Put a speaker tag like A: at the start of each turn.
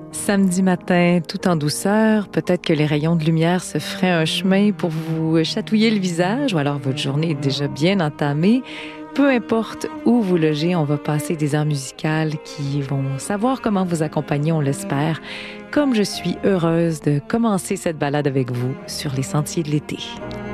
A: Samedi matin, tout en douceur, peut-être que les rayons de lumière se feraient un chemin pour vous chatouiller le visage, ou alors votre journée est déjà bien entamée. Peu importe où vous logez, on va passer des heures musicales qui vont savoir comment vous accompagner, on l'espère, comme je suis heureuse de commencer cette balade avec vous sur les sentiers de l'été.